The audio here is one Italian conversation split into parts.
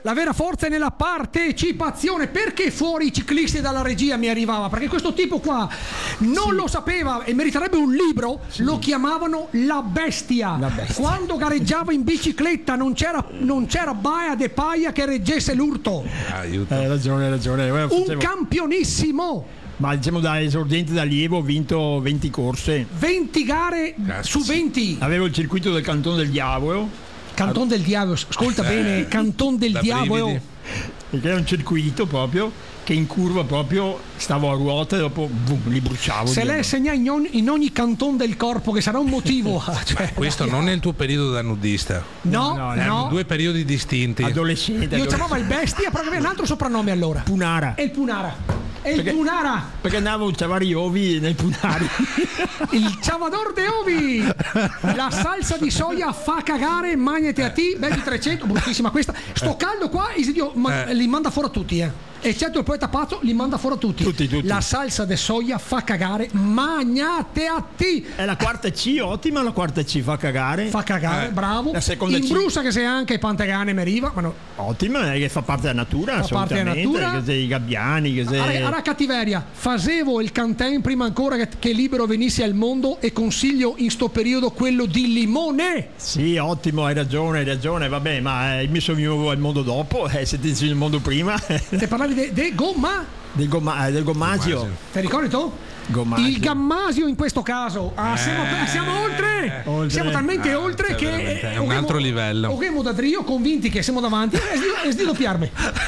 la vera forza è nella partecipazione. Perché fuori i ciclisti dalla regia mi arrivava? Perché questo tipo qua non lo sapeva e meriterebbe un libro. Lo chiamavano la bestia. Quando gareggiava in bicicletta non c'era Baia de Paia che reggesse l'urto. Aiuto. Hai ragione. Un campionissimo. Ma diciamo da esordiente d'allievo ho vinto 20 corse. 20 gare su 20. Avevo il circuito del Canton del Diavolo. Canton del Diavolo, ascolta bene, Canton del Diavolo. Perché era un circuito proprio che in curva proprio stavo a ruota e dopo li bruciavo. Se lei segna in ogni canton del corpo, che sarà un motivo. Cioè, questo non è il tuo periodo da nudista. No. Erano due periodi distinti. Adolescente. Io chiamavo il bestia, però aveva un altro soprannome allora. Punara. È il Punara. Punara. Perché andavo a ciavare gli ovi nei punari. Il ciavador de ovi. La salsa di soia fa cagare, magnete a ti. Bevi 300, bruttissima questa. Sto caldo qua, Isidio li manda fuori a tutti, eccetto il poeta pazzo, li manda fuori a tutti. La salsa de soia fa cagare, magnate a ti. È la quarta C, ottima. La quarta C fa cagare. Fa cagare, bravo. La seconda in C. Brusa che sei anche Pantegane meriva, ma no. Ottima, che fa parte della natura, fa assolutamente. Parte della natura. Che sei i gabbiani, che sei... Alla cattiveria, facevo il canten prima ancora che libero venisse al mondo e consiglio in sto periodo quello di limone. Sì, ottimo, hai ragione, vabbè, ma mi sono al mondo dopo, se ti dici il mondo prima. Te parlavi del gomma? Del gommasio. Ti ricordi tu? Gommasio. Il gammasio in questo caso. Siamo oltre. Siamo talmente oltre che è un altro livello. Ogemo da Drio convinti che siamo davanti e sdoppiarmi.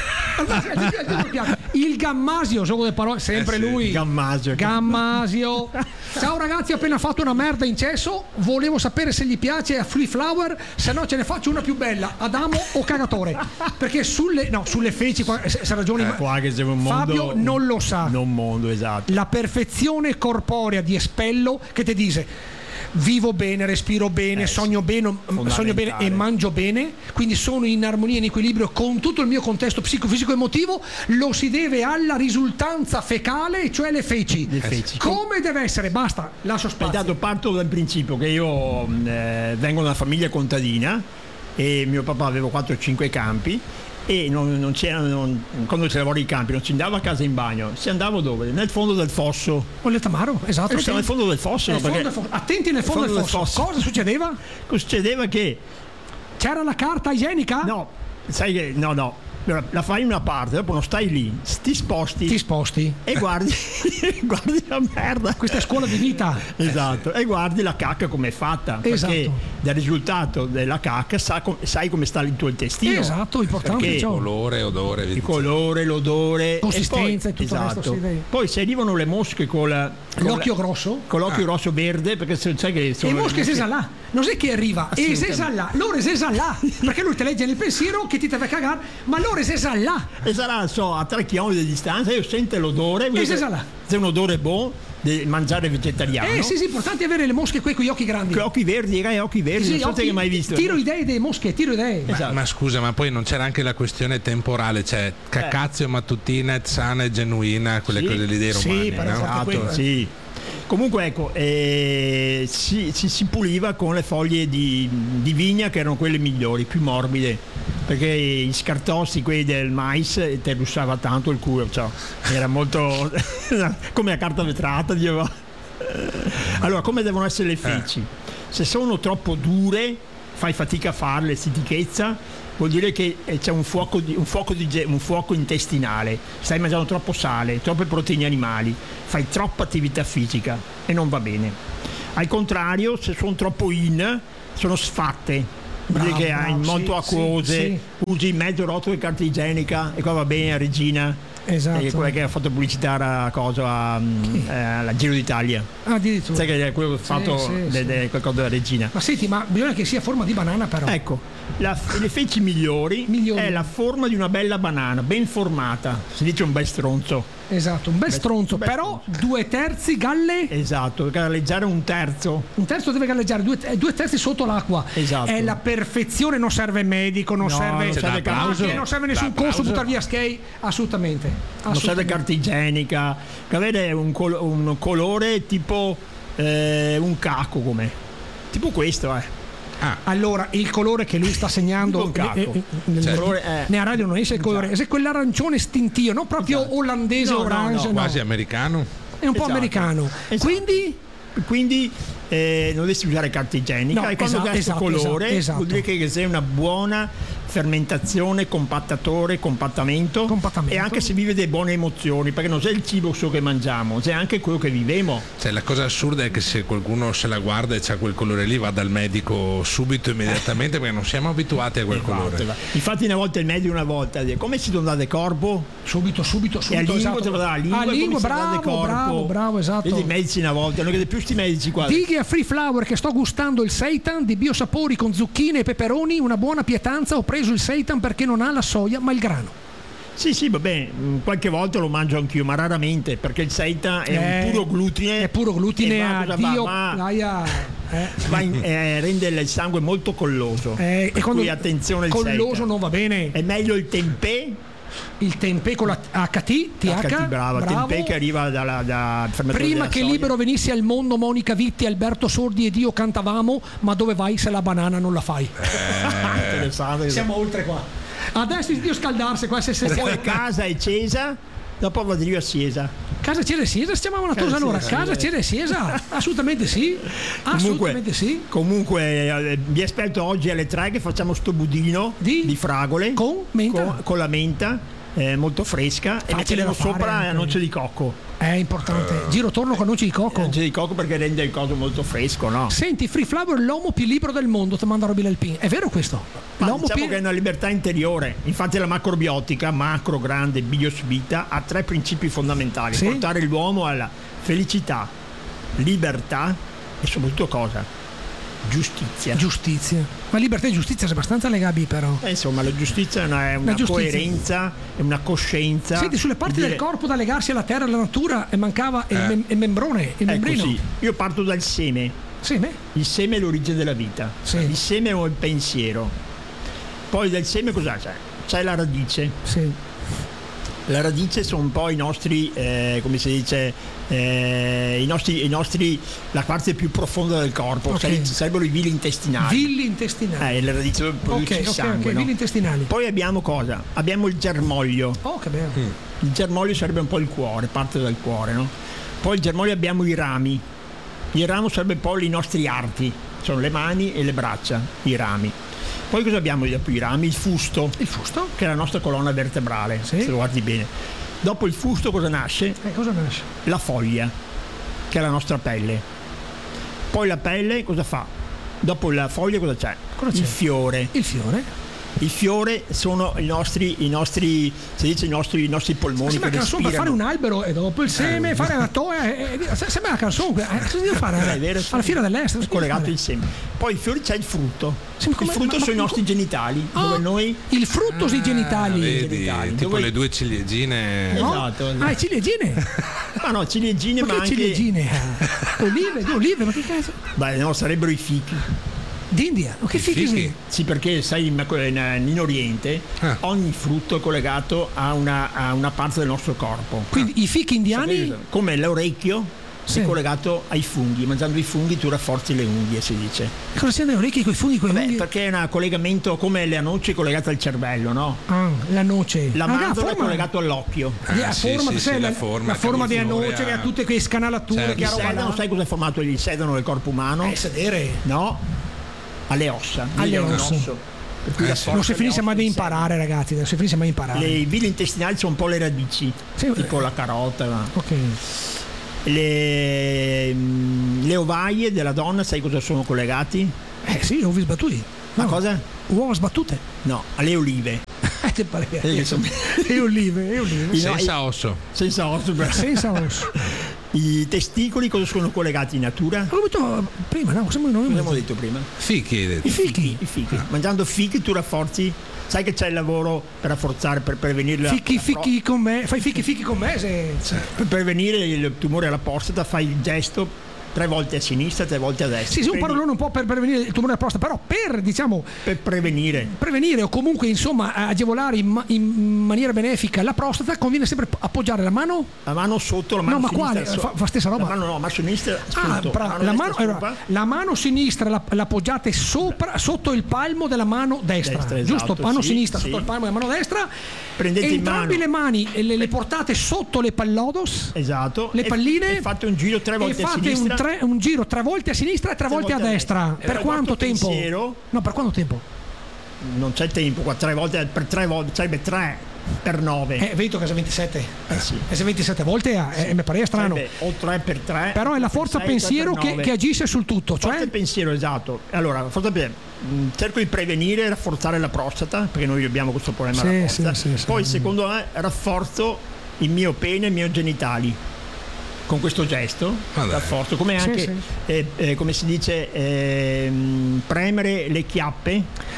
Il gammasio, gioco delle parole, sempre lui. Gammasio. Ciao ragazzi, ho appena fatto una merda in cesso. Volevo sapere se gli piace a Free Flower, se no ce ne faccio una più bella, Adamo o cagatore. Perché sulle feci qua, se ragioni, qua che siamo un mondo, Fabio non lo sa. Non mondo, esatto. La perfezione corporea di Espello che ti dice: vivo bene, respiro bene, sogno bene e mangio bene, quindi sono in armonia e in equilibrio con tutto il mio contesto psicofisico e emotivo. Lo si deve alla risultanza fecale, cioè le feci. Come deve essere? Basta, lascio spazio. Intanto parto dal principio che io vengo da una famiglia contadina e mio papà aveva 4-5 campi e non c'erano, quando si lavora i campi non si andava a casa in bagno, si andava dove? Nel fondo del fosso. O nel tamaro, esatto. Siamo nel fondo del fosso. Attenti nel fondo del fosso. Cosa succedeva? Succedeva che c'era la carta igienica? No, sai che no. La fai in una parte, dopo non stai lì, ti sposti e guardi la merda. Questa è scuola di vita. Esatto, e guardi la cacca come è fatta, perché dal risultato della cacca sai come sta il tuo intestino. Esatto, importante. Colore, odore, il colore, l'odore, consistenza e tutto il resto. Poi se arrivano le mosche con l'occhio grosso, grosso verde, perché sai che sono le mosche là, non è che arriva e là, loro là, perché lui te legge nel pensiero che ti deve cagare, ma loro là. E sarà a 3 km di distanza, io sento l'odore, c'è un odore buono di mangiare vegetariano. Sì, importante avere le mosche qui con gli occhi grandi. Con occhi verdi, non so se hai mai visto. Tiro idee delle mosche, Esatto. Ma scusa, ma poi non c'era anche la questione temporale, cioè cacazio mattutina, sana e genuina, quelle cose lì dei romani, no? Esatto, sì. Comunque ecco, si puliva con le foglie di vigna che erano quelle migliori, più morbide, perché gli scartossi, quelli del mais, ti russava tanto il culo, cioè, era molto come a carta vetrata, dicevo. Allora, come devono essere le feci? Se sono troppo dure, fai fatica a farle, stitichezza, vuol dire che c'è un fuoco intestinale, stai mangiando troppo sale, troppe proteine animali, fai troppa attività fisica e non va bene. Al contrario, se sono troppo sono sfatte, vuol dire che hai molto acquose, usi mezzo rotolo di carta igienica e qua va bene Regina. Esatto. È quella che ha fatto pubblicità alla Giro d'Italia. Addirittura. Sai che è quello che ha fatto qualcosa della Regina. Ma senti, ma bisogna che sia a forma di banana, però. Ecco, le feci migliori è la forma di una bella banana, ben formata. Si dice un bel stronzo. Esatto, un bel stronzo, però 2/3 galle. Esatto, galleggiare un terzo. Un terzo deve galleggiare, 2/3 sotto l'acqua. Esatto. È la perfezione, non serve medico, non serve nessun corso buttar via skate, assolutamente. Non serve carta igienica, che avere un colore tipo un caco, come tipo questo, Allora, il colore che lui sta segnando ne a radio non esce il colore, è quell'arancione stintio, non proprio olandese orange, quasi americano. È un po' americano. Quindi non dovresti usare carta igienica, e quando hai questo colore vuol dire che sei una buona fermentazione, compattamento, e anche se vive delle buone emozioni, perché non c'è il cibo solo che mangiamo, c'è anche quello che viviamo. Cioè, la cosa assurda è che se qualcuno se la guarda e c'ha quel colore lì, va dal medico subito, immediatamente, perché non siamo abituati a quel colore. Infatti una volta il medico dice: come si dona del corpo? Subito e a lingua bravo, esatto. Vedi i medici una volta, non vedo più sti medici qua. Dighi a Free Flower che sto gustando il seitan di biosapori con zucchine e peperoni, una buona pietanza. Ho preso il seitan perché non ha la soia ma il grano. Sì, vabbè, qualche volta lo mangio anch'io, ma raramente, perché il seitan è un puro glutine. È puro glutine, rende il sangue molto colloso. E quando attenzione, il colloso seitan non va bene. È meglio il tempeh. Il tempeh con la TH, bravo. Il tempeh che arriva da prima che Libero venisse al mondo, Monica Vitti, Alberto Sordi ed io cantavamo "Ma dove vai se la banana non la fai?". Interessante. Siamo oltre qua. Adesso Dio scaldarsi qua, se poi Casa e Cesa, dopo vado io a Siesa. Casa Cera e Siesa, stiamo a una cosa allora. Casa Cera e Siesa, assolutamente sì. Comunque vi aspetto oggi alle 3 che facciamo sto budino di fragole con menta, con la menta molto fresca, e metteremo sopra la noce di cocco. È importante. Giro torno con noci di cocco. Noce di cocco perché rende il coso molto fresco, no? Senti, Free Flower, l'uomo più libero del mondo, ti manda Roby Alpin. È vero questo? Diciamo che è una libertà interiore. Infatti la macrobiotica, macro, grande, bios, vita, ha 3 principi fondamentali: portare l'uomo alla felicità, libertà e soprattutto cosa? Giustizia. Ma libertà e giustizia sono abbastanza legabili, però. Insomma, la giustizia è una coerenza, è una coscienza. Senti, sulle parti del corpo da legarsi alla terra e alla natura mancava il membrone, il membrino. Sì. Io parto dal seme. Il seme è l'origine della vita. Il seme è il pensiero. Poi dal seme cosa c'è? C'è la radice. La radice sono un po' i nostri, come si dice, i nostri, la parte più profonda del corpo, sarebbero i villi intestinali. La radice produce il sangue, no? Villi intestinali. Poi abbiamo cosa? Abbiamo il germoglio. Che bello. Il germoglio sarebbe un po' il cuore, parte dal cuore, no? Poi il germoglio abbiamo i rami. Il ramo sarebbe poi i nostri arti, sono le mani e le braccia, i rami. Poi cosa abbiamo dopo i rami? Il fusto, che è la nostra colonna vertebrale, se lo guardi bene. Dopo il fusto cosa nasce? La foglia, che è la nostra pelle. Poi la pelle cosa fa? Dopo la foglia cosa c'è? Il fiore. Il fiore sono i nostri si dice i nostri polmoni. Sembra che per fare un albero e dopo il seme fare una toia, sembra una canzone. Cosa devo fare? Alla fiera dell'est è collegato il seme. Poi il fiore c'è il frutto. Il frutto sono i nostri genitali, dove noi il frutto sui genitali. Vedi, tipo dove le 2 ciliegine. Esatto. Ciliegine. Ma no, ciliegine, ma anche ciliegine. Olive, ma che cazzo? Beh, no, sarebbero i fichi. D'India? Che fichi? Sì, perché sai, in Oriente ogni frutto è collegato a una parte del nostro corpo. Quindi i fichi indiani? Come l'orecchio è collegato ai funghi. Mangiando i funghi tu rafforzi le unghie, si dice. Cosa siano le orecchie con i funghi? Perché è un collegamento, come la noce è collegata al cervello, no? La noce. La mandorla è collegata all'occhio. La forma della noce che ha tutte quelle scanalature. Il sedano, sai cosa è formato il sedano del corpo umano? Sedere. No? Alle ossa. Non si finisce mai di imparare, ragazzi. Non si finisce mai di imparare. I villi intestinali sono un po' le radici, tipo la carota. Le ovaie della donna, sai cosa sono collegati? Sì, uova sbattuti. Ma cosa? Uova sbattute? No, alle olive. E olive. Senza osso. I testicoli cosa sono collegati in natura? L'ho detto prima, no? Cosa abbiamo detto prima? Fichi. I fichi. Mangiando fichi tu rafforzi. Sai che c'è il lavoro per rafforzare, per prevenire fichi con me. Fai fichi con me. Per prevenire il tumore alla prostata fai il gesto 3 volte a sinistra, 3 volte a destra. Sì, un parolone un po' per prevenire il tumore della prostata, però per prevenire o comunque insomma agevolare in maniera benefica la prostata, conviene sempre appoggiare la mano sotto, la mano no, sinistra. Ma quale? Fa stessa roba? La mano sinistra sotto. La mano sinistra l'appoggiate sotto il palmo della mano destra, giusto? Esatto, mano sinistra sotto il palmo della mano destra. Prendete entrambe le mani le portate sotto le pallodos, esatto, le palline, e fate un giro 3 volte a sinistra. Un giro 3 volte a sinistra e 3 volte a destra. Per quanto tempo? Per quanto tempo? Non c'è tempo qua, 3 volte per 3 volte, sarebbe 3 per 9. Vedo che è 27. Sì. E se 27 volte mi pare strano. O 3 per 3. Però è la forza 6, pensiero che agisce sul tutto. Forza Cioè? pensiero, esatto. Allora, cerco di prevenire e rafforzare la prostata, perché noi abbiamo questo problema alla prostata. Poi secondo me rafforzo il mio pene e i miei genitali. Con questo gesto rafforzo, come anche come si dice, premere le chiappe.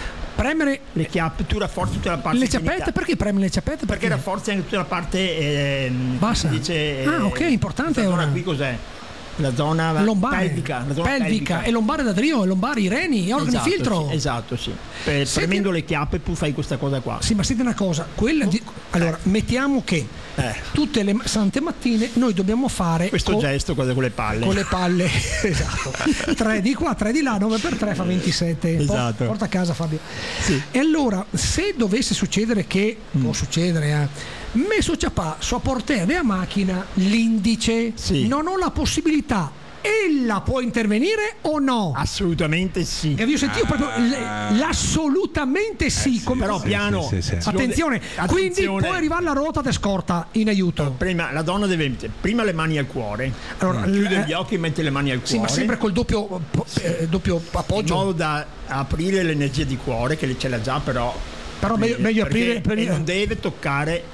Tu rafforzi tutta la parte le ciappette, perché premi le ciappette? Perché rafforzi anche tutta la parte bassa. Si dice, ok, importante. Ora qui cos'è? La zona pelvica e lombare da Drio, lombari, i reni, organi filtro. Esatto, sì. Premendo le chiappe tu fai questa cosa qua. Sì, ma senti una cosa, allora mettiamo che tutte le sante mattine noi dobbiamo fare questo gesto con le palle. Con le palle, esatto. 3 di qua, 3 di là, 9 per 3 fa 27. Esatto. Porta a casa Fabio. Sì. E allora, se dovesse succedere che può succedere, messo ciapà so portare a macchina l'indice, non ho la possibilità, ella può intervenire o no? Assolutamente sì. E io sentivo proprio l'assolutamente sì. Però piano. Attenzione, quindi può arrivare la ruota di scorta in aiuto. Prima la donna deve mettere prima le mani al cuore, allora chiude gli occhi e mette le mani al cuore. Sì, ma sempre col doppio appoggio, in modo da aprire l'energia di cuore, che ce l'ha già, però meglio aprire e non deve toccare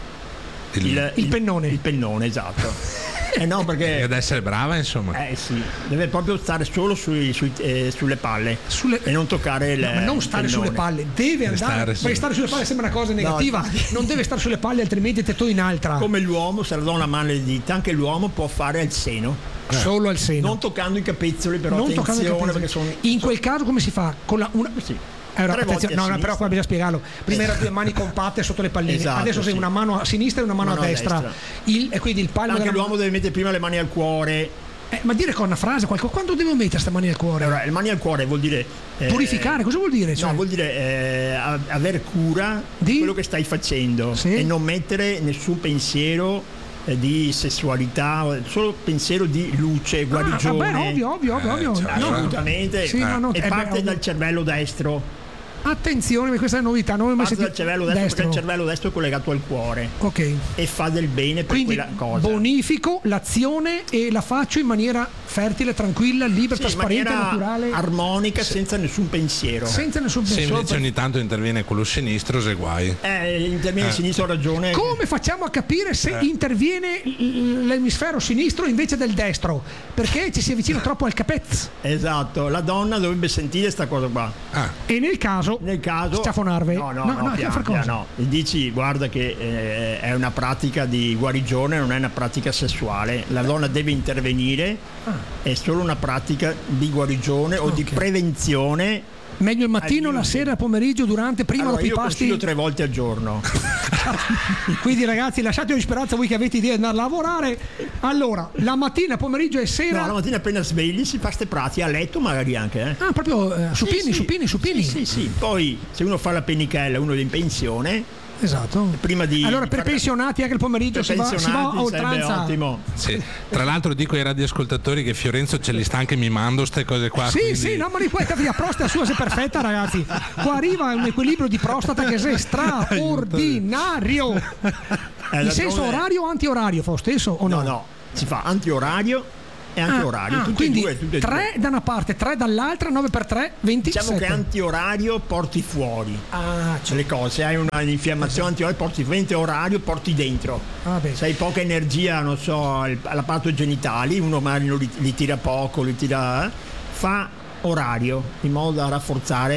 il pennone, esatto. No, perché deve essere brava, insomma. Sì, deve proprio stare solo sulle palle e non toccare ma non stare sulle palle, deve andare, perché stare sulle palle sembra una cosa negativa. Non deve stare sulle palle, altrimenti te in altra. Come l'uomo, se la donna mano le dita, anche l'uomo può fare al seno. Solo al seno. Non toccando i capezzoli, però non attenzione, perché in quel caso come si fa? Con però qua bisogna spiegarlo. Prima erano 2 mani compatte sotto le palline, adesso sei una mano a sinistra e una mano a destra. E quindi il palmo anche l'uomo deve mettere prima le mani al cuore. Ma dire con una frase quando devo mettere queste mani al cuore? Allora, le mani al cuore vuol dire purificare, cosa vuol dire? No, vuol dire avere cura di quello che stai facendo e non mettere nessun pensiero di sessualità, solo pensiero di luce, guarigione. Ovvio. Assolutamente. E parte dal cervello destro. Attenzione, questa è una novità. Parte dal cervello destro, perché il cervello destro è collegato al cuore. Ok. E fa del bene per quindi quella cosa. Bonifico l'azione e la faccio in maniera fertile, tranquilla, libera, trasparente, naturale, armonica, senza nessun pensiero. Se invece ogni tanto interviene quello sinistro, se guai. Interviene il sinistro, ha ragione. Come facciamo a capire se interviene l'emisfero sinistro invece del destro? Perché ci si avvicina troppo al capez. Esatto, la donna dovrebbe sentire sta cosa qua. E nel caso sciafonarve. No. Dici, guarda che è una pratica di guarigione, non è una pratica sessuale. La donna deve intervenire, è solo una pratica di guarigione o di prevenzione. Meglio il mattino, la sera, il pomeriggio, prima dopo i pasti. Io 3 volte al giorno. Quindi ragazzi, lasciate di speranza voi che avete idea di andare a lavorare. Allora, la mattina, pomeriggio e sera. No, la mattina appena svegli si fa ste pratiche, a letto magari anche. Proprio supini. Sì. Poi se uno fa la pennichella, uno è in pensione. Esatto. Allora per pensionati anche il pomeriggio si va a oltranza. Ottimo. Sì. Tra l'altro dico ai radioascoltatori che Fiorenzo ce li sta anche mimando ste cose qua. Sì, no, ma la prostata sua è perfetta, ragazzi. Qua arriva un equilibrio di prostata che è straordinario. In senso orario o antiorario, fa lo stesso o no? No, si fa antiorario e anche orario, tutti quindi e due, 3 da una parte, 3 dall'altra, 9 per 3, 27. Diciamo che antiorario porti fuori le cose, hai un'infiammazione antiorario, porti fuori, orario porti dentro. Se hai poca energia, non so, all'apparato genitali, uno magari li tira poco, fa orario in modo da rafforzare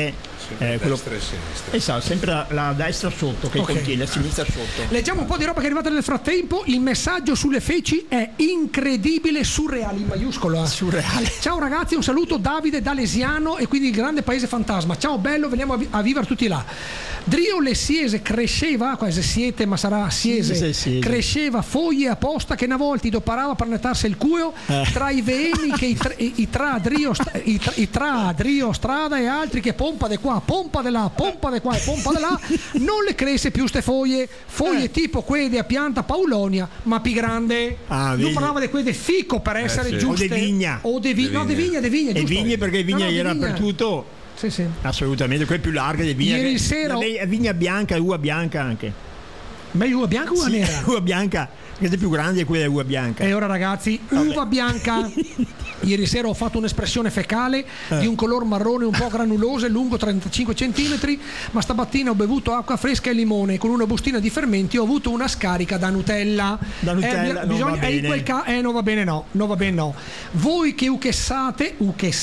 destra e sinistra. Esatto, sempre la destra sotto che contiene, la sinistra sotto. Leggiamo un po' di roba che è arrivata nel frattempo. Il messaggio sulle feci è incredibile, surreale, in maiuscolo. Surreale. Ciao ragazzi, un saluto Davide da Lesiano e quindi il grande paese fantasma. Ciao bello, veniamo a vivere tutti là. Drio le Siese cresceva, quasi siete ma sarà Siese, cresceva foglie apposta che una volta do parava per nettarsi il cuoio tra i veeni che i tra Drio strada e altri che pompa di qua, pompa di là, pompa di qua e pompa di là, non le cresce più ste foglie tipo quelle a pianta Paulonia ma più grande. Lui parlava di quelle fico per essere giuste. O de vigna. De vigna, e vigne perché vigna era per tutto. Sì. Assolutamente, quelle più larghe di vigna. Ieri sera vigna bianca, uva bianca anche. Ma uva bianca o uva nera? Uva bianca, quella più grande è quella di uva bianca. E ora ragazzi, uva bianca. Ieri sera ho fatto un'espressione fecale di un color marrone un po' granulose, lungo 35 cm, ma stamattina ho bevuto acqua fresca e limone con una bustina di fermenti, ho avuto una scarica da Nutella. Non va bene. Non va bene, no. Voi che uchessate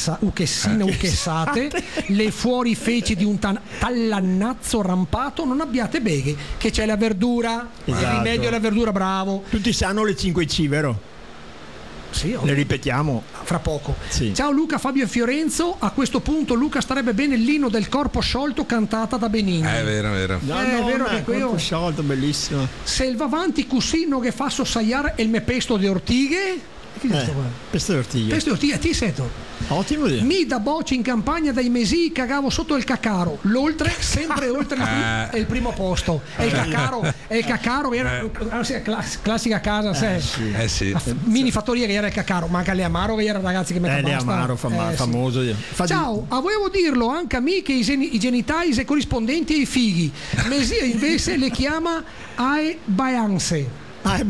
le fuori feci di un tallannazzo rampato, non abbiate beghe, che c'è la verdura, il rimedio è la verdura, bravo. Tutti sanno le 5C, vero? Sì, le ripetiamo fra poco. Sì. Ciao Luca, Fabio e Fiorenzo. A questo punto Luca starebbe bene l'inno del corpo sciolto cantata da Benigni. È vero. No, è vero che corpo sciolto, bellissimo. Se il va avanti cusino che fa sossaiare il me pesto di ortighe. Pesto di ortighe, ti sento. Ottimo idea. Mi da bocci in campagna dai mesi cagavo sotto il cacaro. L'oltre, sempre oltre è il primo posto. È il cacaro era classica casa, sì. Mini fattoria che era il cacaro, manca le amaro che era ragazzi che mette basta. Amaro famoso. Ciao, avevo dirlo anche a me che i genitali se corrispondenti ai fighi. Mesia invece le chiama ai baianze.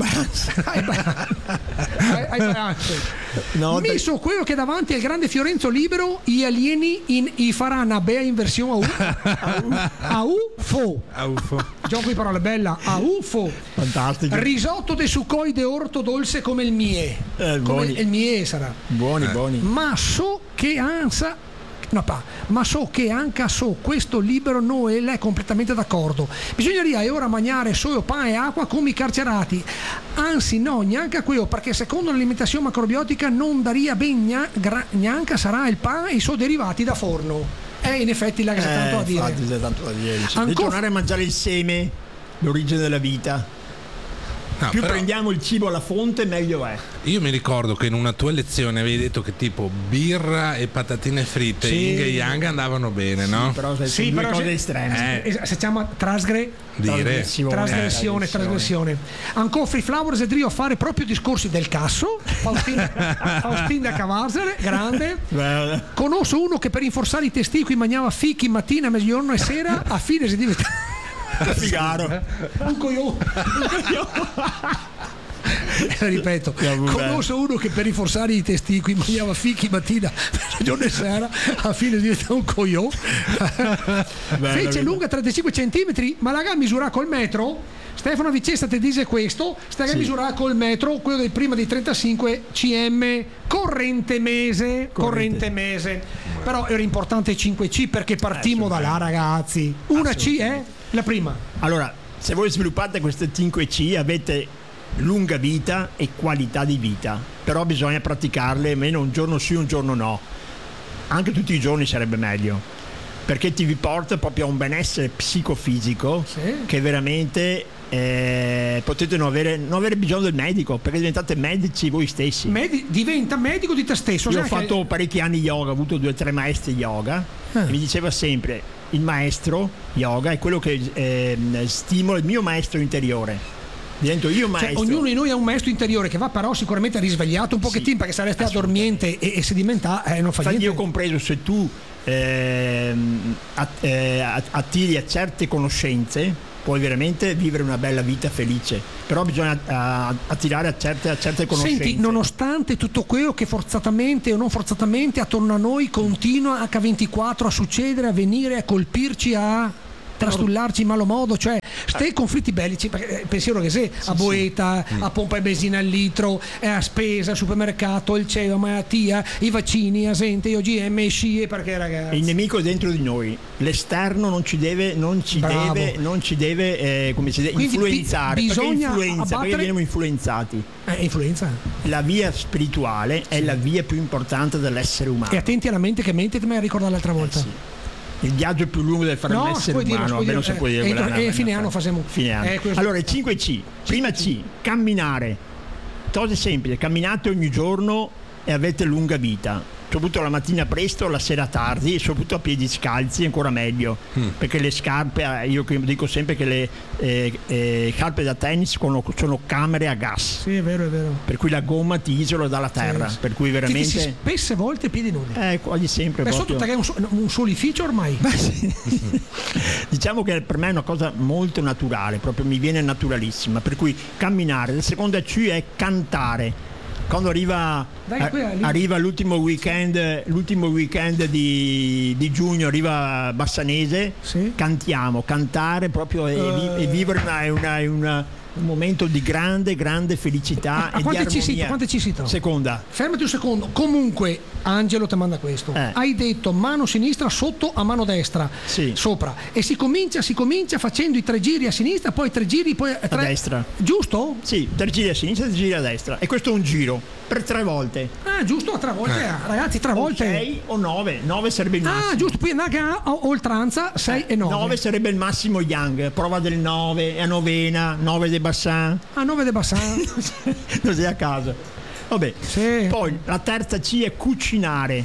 Mi so quello che davanti al grande Fiorenzo Libero gli alieni i faranno a bea in versione a UFO. Gioco di parole bella, a UFO. Fantastico. Risotto de succoi de orto dolce come il mie. Come il mie sarà. Buoni. Ma so che ansa ma so che anche questo libero noi è completamente d'accordo. Bisogneria ora mangiare solo pane e acqua come i carcerati, anzi no, neanche a quello, perché secondo l'alimentazione macrobiotica non daria ben neanche sarà il pane e i suoi derivati da forno. In effetti là che c'è tanto da dire. Devi tornare a mangiare il seme, l'origine della vita. Più prendiamo il cibo alla fonte meglio è. Io mi ricordo che in una tua lezione avevi detto che tipo birra e patatine fritte yin e yang andavano bene, no? Però sono due cose estreme. Si chiama trasgressione. Ancora Free Flowers e Drio a fare proprio discorsi del casso. Faustin da Cavaser, grande. Conosco uno che per rinforzare i testicoli mangiava fichi mattina, mezzogiorno e sera, a fine si diventa figaro. Un coglione. Ripeto, conosco uno che per rinforzare i testicoli mangiava fichi mattina, giorno e sera, a fine diventa un coglione. Fece lunga 35 cm, ma la misura col metro. Stefano Vicesta ti dice questo, stai a misurare col metro, quello del prima dei 35 cm corrente mese. Però era importante 5C perché partimmo da là, ragazzi. Una C è la prima. Allora, se voi sviluppate queste 5C avete lunga vita e qualità di vita, però bisogna praticarle almeno un giorno sì, un giorno no. Anche tutti i giorni sarebbe meglio, perché ti porta proprio a un benessere psicofisico che veramente potete non avere bisogno del medico, perché diventate medici voi stessi. Diventa medico di te stesso. Io ho fatto parecchi anni yoga, ho avuto 2 o 3 maestri yoga e mi diceva sempre: il maestro yoga è quello che stimola il mio maestro interiore. Divento io maestro. Ognuno di noi ha un maestro interiore che va però sicuramente risvegliato un pochettino, perché se resti addormiente e sedimenta non fa niente. Io ho compreso, se tu attiri a certe conoscenze puoi veramente vivere una bella vita felice, però bisogna attirare a certe conoscenze. Senti, nonostante tutto quello che forzatamente o non forzatamente attorno a noi continua H24 a succedere, a venire, a colpirci, a trastullarci in malo modo, cioè Ste conflitti bellici, perché pensiero che se a Boeta, a pompa e benzina al litro, a spesa, al supermercato, il CEO, malattia, i vaccini, Asente, OGM, scie, perché ragazzi. Il nemico è dentro di noi, l'esterno non ci deve come si dice, influenzare, bisogna perché vieniamo influenzati. Influenza. La via spirituale è la via più importante dell'essere umano. E attenti alla mente che mente, te me la ricordo l'altra volta. Sì. Il viaggio più lungo del fare l'essere umano, non si può dire. Fine anno facciamo. Fine anno. Allora, il 5C. Prima C, camminare. Cose semplici, camminate ogni giorno e avete lunga vita. Soprattutto la mattina presto, la sera tardi, e soprattutto a piedi scalzi, ancora meglio. Perché le scarpe, io dico sempre che le scarpe da tennis sono camere a gas. Sì, è vero. Per cui la gomma ti isola dalla terra. Sì. Per cui veramente. Ti spesse volte piedi nudi. Quasi sempre. Beh, sotto è un solificio ormai. Beh, sì. Diciamo che per me è una cosa molto naturale, proprio mi viene naturalissima. Per cui camminare. La seconda C è cantare. Quando arriva l'ultimo weekend di giugno, arriva Bassanese, sì. Cantare proprio e vivere un momento di grande felicità e di armonia. Quante ci si trova? Seconda. Fermati un secondo. Comunque Angelo ti manda questo. Hai detto mano sinistra sotto a mano destra, sì. Sopra, e si comincia facendo i 3 giri a sinistra, poi 3 giri a destra. Giusto? Sì, 3 giri a sinistra e 3 giri a destra. E questo è un giro per 3 volte. Giusto, 3 volte, ragazzi, 3 volte. 6 o 9. 9 sarebbe il massimo. Giusto, poi andare a oltranza 6 e 9. 9 sarebbe il massimo Young. Prova del 9 a novena, 9 de Bassin. 9 de Bassin. Non sei a caso. Vabbè. Sì. Poi la terza C è cucinare.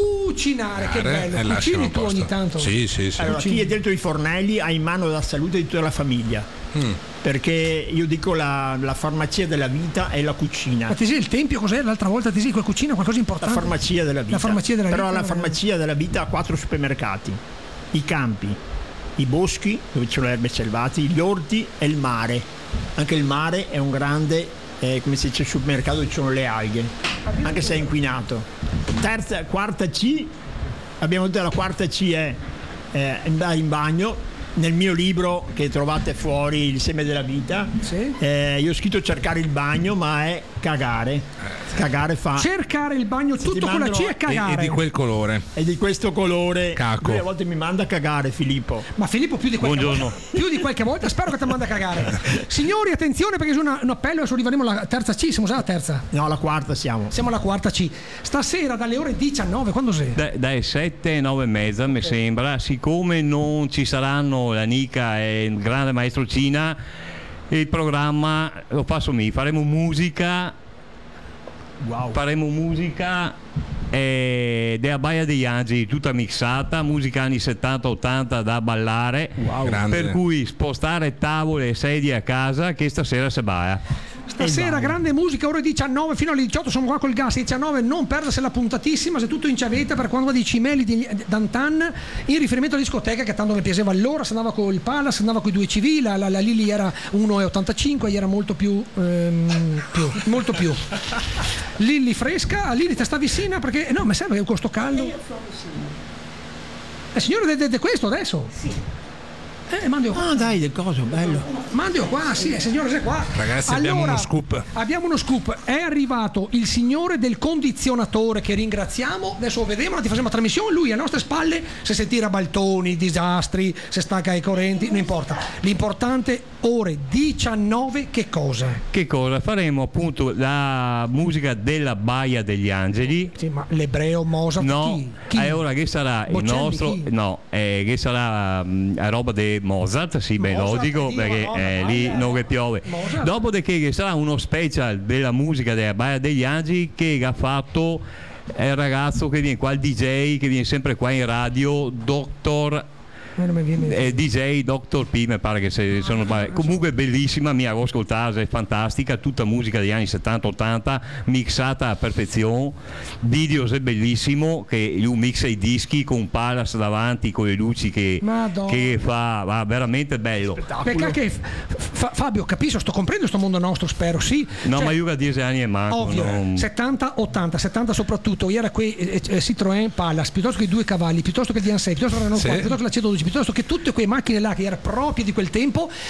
Che bello. Cucini tu ogni tanto? Sì. Allora, chi è dentro i fornelli ha in mano la salute di tutta la famiglia. Perché io dico la farmacia della vita è la cucina. Ma ti sei il tempio cos'è? L'altra volta ti sei quella cucina, qualcosa di importante? La farmacia della vita. Però la farmacia della vita ha 4 supermercati: i campi, i boschi dove ci sono le erbe selvatiche, gli orti e il mare. Anche il mare è un grande, come si dice, supermercato dove ci sono le alghe, anche se è inquinato. Quarta C, abbiamo detto la quarta C è andare in bagno. Nel mio libro che trovate fuori, Il seme della vita, sì. Io ho scritto cercare il bagno, ma è cagare. Cagare fa. Cercare il bagno, tutto con la C è cagare. E di quel colore. E di questo colore. Caco. Lui a volte mi manda a cagare, Filippo. Ma Filippo più di qualche volta spero che ti manda a cagare. Signori, attenzione, perché c'è un appello, adesso arriveremo alla terza C. Siamo già alla terza? No, alla quarta siamo. Siamo alla quarta C. Stasera dalle ore 19, quando sei? Dai 7 e 9 e mezza, mi sembra. Siccome non ci saranno la Nica e il grande maestro Cina, il programma lo passo faremo musica. Wow. Faremo musica della Baia degli Angeli, tutta mixata, musica anni 70-80 da ballare. Wow. Per cui spostare tavole e sedie a casa che stasera si baia. Stasera grande musica, ore 19 fino alle 18 sono qua col gas. 19 non perdersi la puntatissima, se tutto in ciavetta per quando va di cimeli di Dantan, in riferimento alla discoteca che tanto mi piaceva allora. Si andava con il Palace, si andava con i 2 CV, la Lili era 1,85, era molto più molto più Lilli fresca. Lilli te sta vicina perché no, ma serve che questo caldo. Signore de questo adesso? Sì. Mandio qua. Dai, del coso, bello. Mandio qua, sì, signore, sei qua. Ragazzi, allora, abbiamo uno scoop. È arrivato il signore del condizionatore che ringraziamo. Adesso lo vedremo, ti facciamo la trasmissione. Lui alle nostre spalle, se si tira baltoni, disastri, se stacca i correnti, non importa. L'importante, ore 19, che cosa? Che cosa? Faremo appunto la musica della Baia degli Angeli. Sì, ma l'ebreo Mozart no, chi? Ora che sarà Bocelli, il nostro chi? No, che sarà la roba di Mozart, sì, beh, logico, perché lì non che piove. Mozart. Dopodiché che sarà uno special della musica della Baia degli Angeli che ha fatto il ragazzo che viene qua, il DJ che viene sempre qua in radio, Dottor DJ Dr. P, mi pare che sono comunque bellissima, mi ha ascoltato, è fantastica, tutta musica degli anni 70-80 mixata a perfezione, videos è bellissimo che lui mixa i dischi con un Palace davanti con le luci che fa veramente bello. Perché Fabio, capisco, sto comprendendo sto mondo nostro, spero, sì. No, ma io a 10 anni e manco. Ovvio, 70-80, 70 soprattutto, era qui Citroën Palace, piuttosto che i 2 cavalli, piuttosto che il DN6, piuttosto che la C12, piuttosto che tutte quelle macchine là che erano proprie di quel tempo,